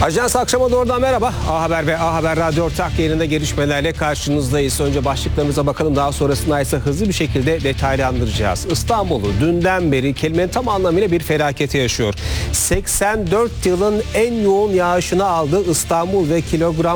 Ajans Akşam'a doğrudan merhaba. A Haber ve A Haber Radyo ortak yayınında gelişmelerle karşınızdayız. Önce başlıklarımıza bakalım, daha sonrasında ise hızlı bir şekilde detaylandıracağız. İstanbul'u dünden beri kelimenin tam anlamıyla bir felaketi yaşıyor. 84 yılın en yoğun yağışını aldı İstanbul ve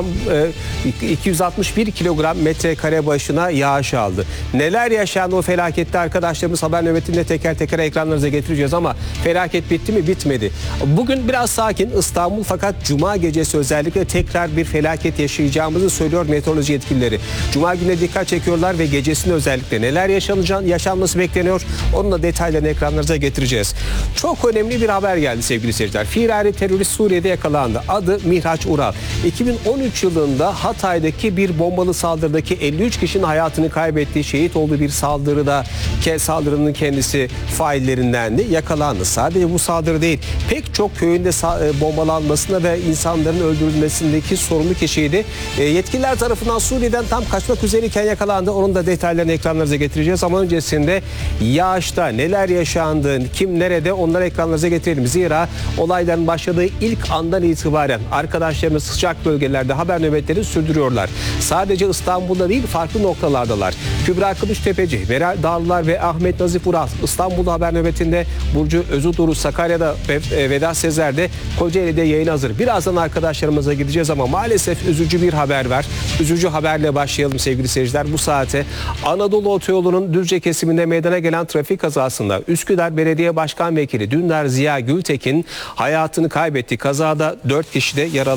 261 kilogram metrekare başına yağış aldı. Neler yaşandı o felakette arkadaşlarımız haber nöbetinde teker teker ekranlarınıza getireceğiz ama felaket bitti mi? Bitmedi. Bugün biraz sakin İstanbul, fakat Cuma gecesi özellikle tekrar bir felaket yaşayacağımızı söylüyor meteoroloji yetkilileri. Cuma gününe dikkat çekiyorlar ve gecesinde özellikle neler yaşanması bekleniyor, onun da detaylarını ekranlarınıza getireceğiz. Çok önemli bir haber geldi sevgili seyirciler. Firari terörist Suriye'de yakalandı. Adı Mihraç Ural. 2013 yılında Hatay'daki bir bombalı saldırıdaki 53 kişinin hayatını kaybettiği, şehit olduğu bir saldırının kendisi faillerindendi. Yakalandı. Sadece bu saldırı değil, pek çok köyünde bombalanmasına ve insanların öldürülmesindeki sorumlu kişiydi. Yetkililer tarafından Suriye'den tam kaçmak üzereyken yakalandı. Onun da detaylarını ekranlarınıza getireceğiz. Ama öncesinde yağışta neler yaşandı, kim nerede, onları ekranlarınıza getirelim. Zira olayların başladığı ilk andan itibaren arkadaşlarımız sıcak bölgelerde haber nöbetleri sürdürüyorlar. Sadece İstanbul'da değil, farklı noktalardalar. Kübra Kılıçtepeci, Meral Dağlılar ve Ahmet Nazif Ural İstanbul'da haber nöbetinde, Burcu Özuduru Sakarya'da ve Vedat Sezer'de Kocaeli'de yayın hazır. Birazdan arkadaşlarımıza gideceğiz ama maalesef üzücü bir haber var. Üzücü haberle başlayalım sevgili seyirciler. Bu saate Anadolu Otoyolu'nun Düzce kesiminde meydana gelen trafik kazasında Üsküdar Belediye Başkan Vekili Dündar Ziya Gültekin hayatını kaybetti. Kazada 4 kişi de yaralandı.